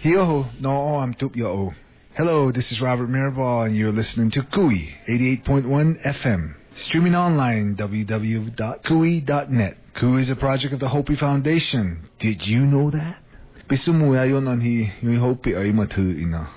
Hiyo no I'm Tupyo. Hello, this is Robert Mirabal and you're listening to Kui 88.1 FM. Streaming online, www.kui.net. Kui is a project of the Hopi Foundation. Did you know that? Bisumuya yon on hi yung Hopi ay matu ina.